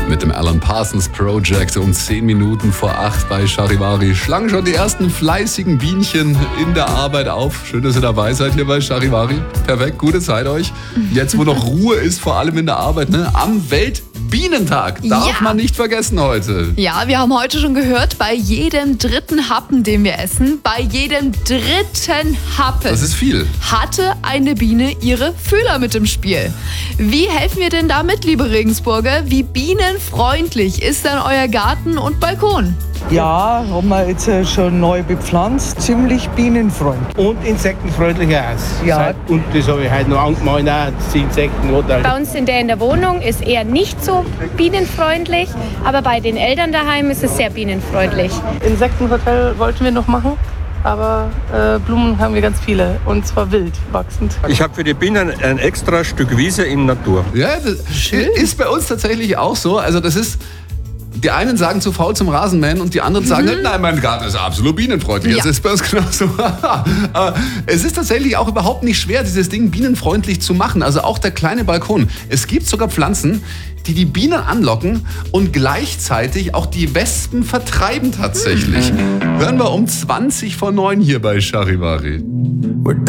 mit dem Alan Parsons Project um 10 Minuten vor 8 bei Charivari. Schlagen schon die ersten fleißigen Bienchen in der Arbeit auf. Schön, dass ihr dabei seid hier bei Charivari. Perfekt, gute Zeit euch. Jetzt, wo noch Ruhe ist, vor allem in der Arbeit, ne? Am Weltbienentag. Darf man nicht vergessen heute. Ja, wir haben heute schon gehört, bei jedem dritten Happen, den wir essen, bei jedem dritten Happen, Das ist viel. hatte eine Biene ihre Fühler mit im Spiel. Wie helfen wir denn damit, liebe Regensburger? Wie bienenfreundlich ist denn euer Garten und Balkon? Ja, haben wir jetzt schon neu bepflanzt, ziemlich bienenfreundlich. Und insektenfreundlicher aus. Ja. Und das habe ich heute noch angemalt, auch die Insekten. Bei uns in der Wohnung ist eher nicht so bienenfreundlich, aber bei den Eltern daheim ist es sehr bienenfreundlich. Insektenhotel wollten wir noch machen, aber Blumen haben wir ganz viele und zwar wild wachsend. Ich habe für die Bienen ein extra Stück Wiese in Natur. Ja, das ist bei uns tatsächlich auch so. Also das ist... Die einen sagen zu faul zum Rasenmähen und die anderen sagen, nein, mein Garten ist absolut bienenfreundlich. Ja. Das ist bei uns genauso. Aber es ist tatsächlich auch überhaupt nicht schwer, dieses Ding bienenfreundlich zu machen. Also auch der kleine Balkon. Es gibt sogar Pflanzen, die die Bienen anlocken und gleichzeitig auch die Wespen vertreiben tatsächlich. Hören wir um 20 vor 9 hier bei Charivari.